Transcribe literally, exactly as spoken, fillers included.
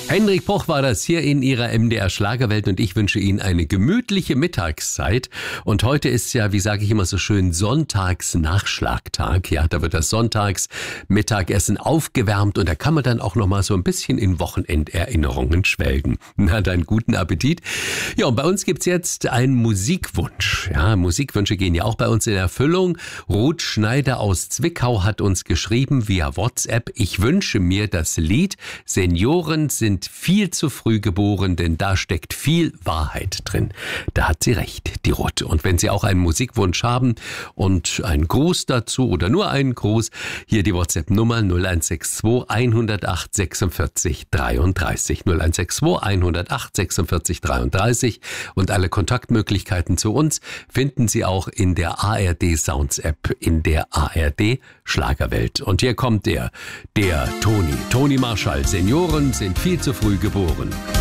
Hendrik Poch war das hier in Ihrer M D R Schlagerwelt und ich wünsche Ihnen eine gemütliche Mittagszeit. Und heute ist ja, wie sage ich immer so schön, Sonntagsnachschlagtag. Ja, da wird das Sonntagsmittagessen aufgewärmt und da kann man dann auch noch mal so ein bisschen in Wochenenderinnerungen schwelgen. Na, dann guten Appetit. Ja, und bei uns gibt's jetzt einen Musikwunsch. Ja, Musikwünsche gehen ja auch bei uns in Erfüllung. Ruth Schneider aus Zwickau hat uns geschrieben via WhatsApp: Ich wünsche mir das Lied Senioren sind viel zu früh geboren, denn da steckt viel Wahrheit drin. Da hat sie recht, die Ruth. Und wenn Sie auch einen Musikwunsch haben und einen Gruß dazu oder nur einen Gruß, hier die WhatsApp-Nummer null eins sechs zwei, hundertacht, sechsundvierzig, dreiunddreißig. null eins sechs zwei, hundertacht, sechsundvierzig, dreiunddreißig. Und alle Kontaktmöglichkeiten zu uns finden Sie auch in der A R D Sounds App, in der A R D Schlagerwelt. Und hier kommt der, der Toni, Toni Marshall. Senioren sind viel zu früh geboren.